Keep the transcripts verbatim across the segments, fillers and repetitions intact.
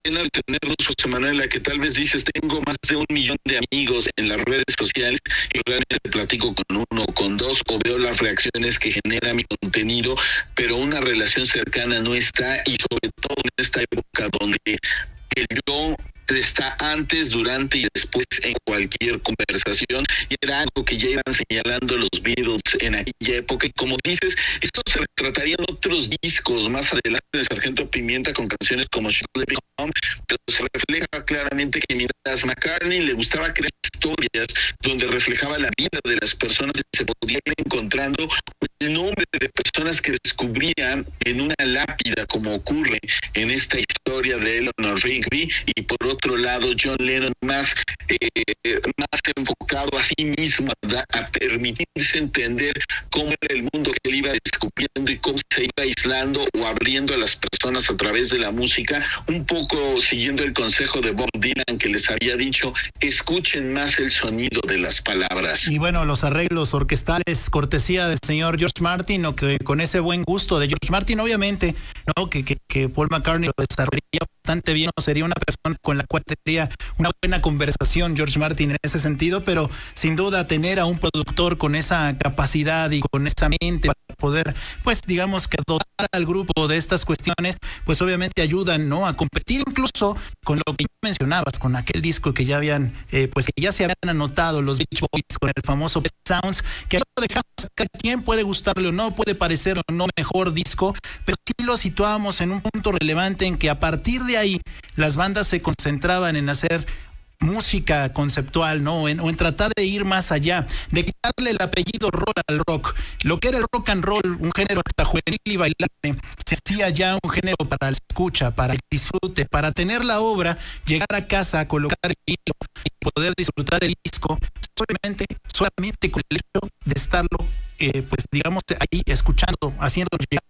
pena de tenerlos, José Manuel, a que tal vez dices, tengo más de un millón de amigos en las redes sociales y realmente platico con uno o con dos o veo las reacciones que genera mi contenido, pero una relación cercana no está, y sobre todo en esta época donde el yo está antes, durante y después en cualquier conversación, y era algo que ya iban señalando los Beatles en aquella época. Y como dices, esto se retrataría en otros discos más adelante de Sargento Pimienta, con canciones como She's Living Home, pero se refleja claramente que mientras McCartney le gustaba crear historias donde reflejaba la vida de las personas, se podía ir encontrando el nombre de personas que descubrían en una lápida, como ocurre en esta historia de Eleanor Rigby, y por otro lado John Lennon más eh, más enfocado a sí mismo, a, a permitirse entender cómo era el mundo que él iba descubriendo y cómo se iba aislando o abriendo a las personas a través de la música, un poco siguiendo el consejo de Bob Dylan, que les había dicho, escuchen más el sonido de las palabras. Y bueno, los arreglos orquestales, cortesía del señor George Martin, o que con ese buen gusto de George Martin, obviamente, ¿no? Que, que, que Paul McCartney lo desarrollaría bastante bien, o sería una persona con la cual tendría una buena conversación George Martin en ese sentido, pero sin duda tener a un productor con esa capacidad y con esa mente para poder, pues digamos que dotar al grupo de estas cuestiones, pues obviamente ayudan, ¿no?, a competir incluso con lo que ya mencionabas, con aquel disco que ya habían, eh, pues que ya se habían anotado los Beach Boys con el famoso Best Sounds, que ahí lo dejamos, cada quien puede gustarle o no, puede parecer o no mejor disco, pero sí lo situábamos en un punto relevante en que a partir de ahí las bandas se concentraban en hacer música conceptual, ¿no? En, o en tratar de ir más allá, de quitarle el apellido rock al rock. Lo que era el rock and roll, un género hasta juvenil y bailable, se hacía ya un género para la escucha, para el disfrute, para tener la obra, llegar a casa, colocar el hilo y poder disfrutar el disco, solamente, solamente con el hecho de estarlo, eh, pues digamos, ahí escuchando, haciendo llegar.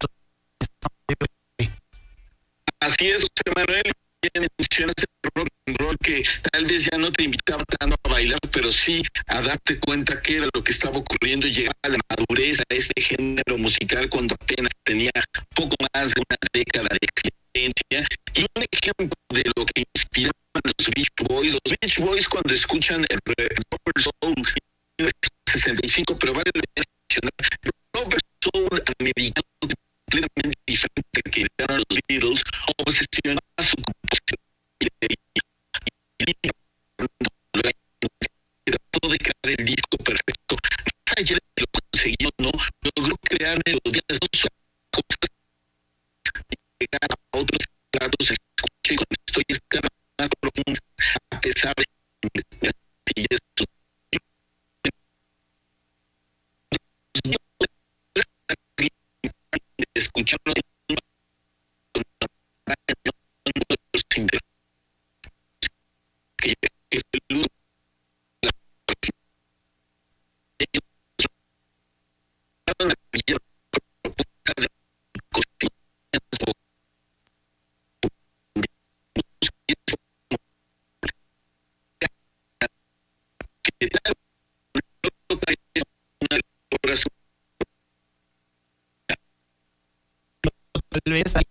Así es, José Manuel. Mencionas el rock and roll, que tal vez ya no te invitaba tanto a bailar, pero sí a darte cuenta qué era lo que estaba ocurriendo y llegar a la madurez a este género musical cuando apenas tenía poco más de una década de existencia. Y un ejemplo de lo que inspiraban los Beach Boys, los Beach Boys cuando escuchan el Rubber Soul en mil novecientos sesenta y cinco, pero vale la pena mencionar, el Rubber Soul americano completamente diferente que eran los Beatles, obsesionaba su composición y trató de crear el disco perfecto. Más allá de que lo consiguió, no logró crear melodías, dos cosas, llegar a otros estratos, escuché con historias cada vez más profundas, a pesar de escucharlo tal vez ahí